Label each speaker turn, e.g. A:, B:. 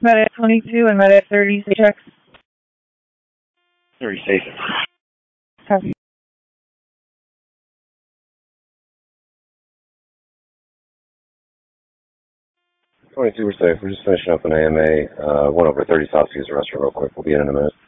A: Medic 22 and Medic 30 checks.
B: 30 station.
A: Copy.
B: 22, we're safe. We're just finishing up an AMA. One over 30 South Fuse restroom real quick. We'll be in a minute.